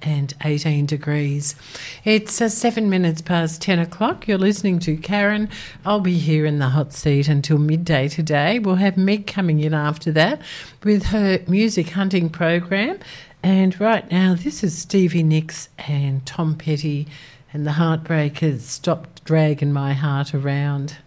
and 18 degrees. It's 7 minutes past 10 o'clock. You're listening to Karen. I'll be here in the hot seat until midday today. We'll have Meg coming in after that with her music hunting program. And right now, this is Stevie Nicks and Tom Petty and the Heartbreakers, Stop Dragging My Heart Around.